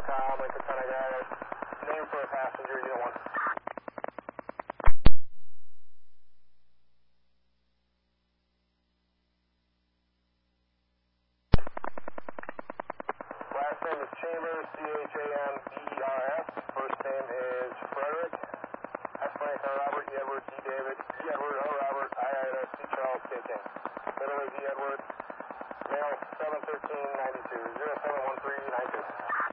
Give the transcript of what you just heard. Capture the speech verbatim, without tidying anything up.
com, Lincoln Center guy. Name for a passenger, you don't want. Last name is Chambers, C H A M B E R S. First name is Frederick. S. Franklin, Robert, E. Edward, D. David, E. Edward, O. Robert, I. Ida, C. Charles, K. King. Middle is E. Edward. Male seven thirteen ninety-two, zero seven one three nine two.